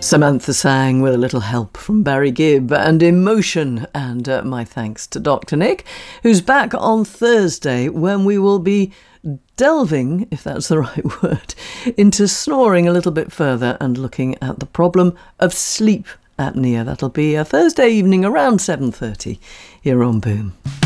Samantha sang with a little help from Barry Gibb and Emotion, and my thanks to Dr. Nick, who's back on Thursday when we will be delving, if that's the right word, into snoring a little bit further and looking at the problem of sleep apnea. That'll be a Thursday evening around 7:30 here on Boom.